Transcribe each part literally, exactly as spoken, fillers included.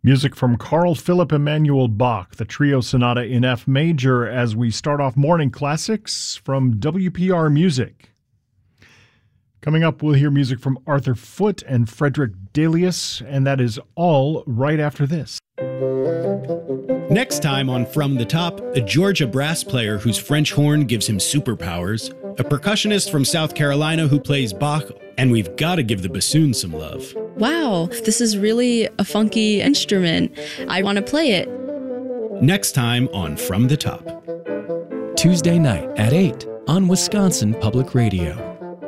Music from Carl Philipp Emanuel Bach, the Trio Sonata in F Major, as we start off Morning Classics from W P R Music. Coming up, we'll hear music from Arthur Foote and Frederick Delius, and that is all right after this. Next time on From the Top, a Georgia brass player whose French horn gives him superpowers, a percussionist from South Carolina who plays Bach, and we've got to give the bassoon some love. Wow, this is really a funky instrument. I want to play it. Next time on From the Top. Tuesday night at eight on Wisconsin Public Radio.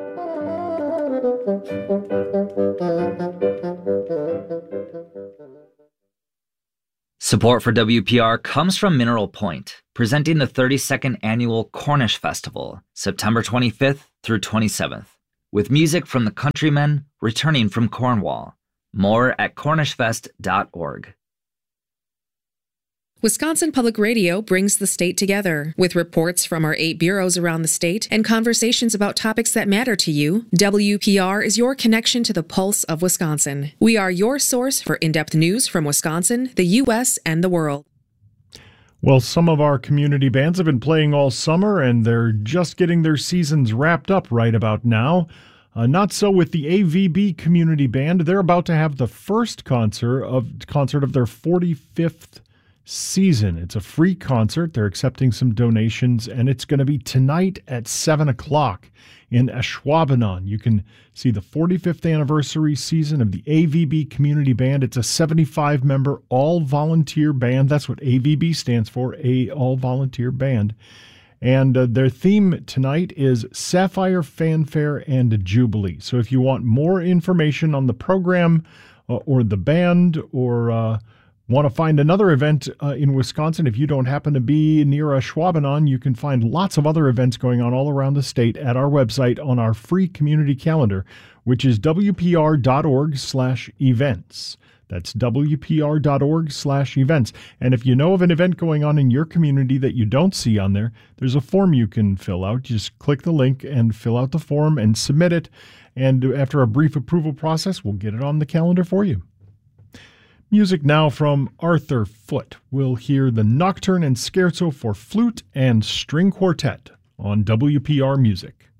Support for W P R comes from Mineral Point, presenting the thirty-second Annual Cornish Festival, September twenty-fifth through twenty-seventh, with music from the Countrymen returning from Cornwall. More at cornish fest dot org. Wisconsin Public Radio brings the state together. With reports from our eight bureaus around the state and conversations about topics that matter to you, W P R is your connection to the pulse of Wisconsin. We are your source for in-depth news from Wisconsin, the U S, and the world. Well, some of our community bands have been playing all summer, and they're just getting their seasons wrapped up right about now. Uh, not so with the A V B Community Band. They're about to have the first concert of concert of their forty-fifth season. It's a free concert. They're accepting some donations, and it's going to be tonight at seven o'clock in Ashwaubenon. You can see the forty-fifth anniversary season of the A V B Community Band. It's a seventy-five member all-volunteer band. That's what A V B stands for, a all-volunteer band. And uh, their theme tonight is Sapphire, Fanfare, and Jubilee. So if you want more information on the program uh, or the band, or uh, want to find another event uh, in Wisconsin, if you don't happen to be near Ashwaubenon, you can find lots of other events going on all around the state at our website on our free community calendar, which is w p r dot org slash events. That's w p r dot org slash events. And if you know of an event going on in your community that you don't see on there, there's a form you can fill out. Just click the link and fill out the form and submit it. And after a brief approval process, we'll get it on the calendar for you. Music now from Arthur Foote. We'll hear the Nocturne and Scherzo for Flute and String Quartet on W P R Music.